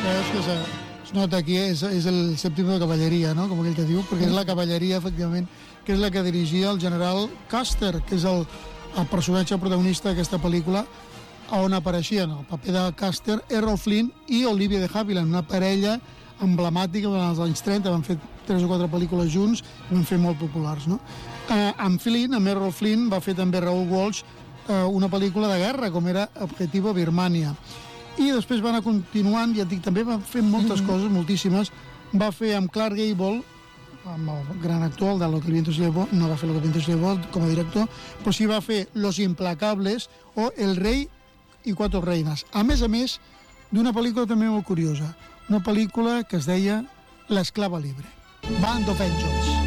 Veus que es nota aquí, és el sèptimo de cavalleria, no? Com aquell que diu, perquè és la cavalleria, efectivament, que és la que dirigia el general Custer, que és el personatge protagonista d'aquesta pel·lícula, on apareixien el paper de Custer, Errol Flynn i Olivia de Havilland, una parella emblemàtica durant els anys 30, van fer 3 o 4 pel·lícules junts i van fer molt populars, no? Amb Flynn, amb Errol Flynn, va fer també Raoul Walsh una pel·lícula de guerra, com era Objetivo Birmania. I després va anar continuant, ja et dic, també va fer moltes coses, moltíssimes. Va fer amb Clark Gable, amb el gran actor, el de Lo que el viento se llevó, no va fer Lo que el viento se llevó com a director, però sí va fer Los Implacables o El rei i 4 reines. A més, d'una pel·lícula també molt curiosa, una pel·lícula que es deia L'esclava libre, Band of Angels.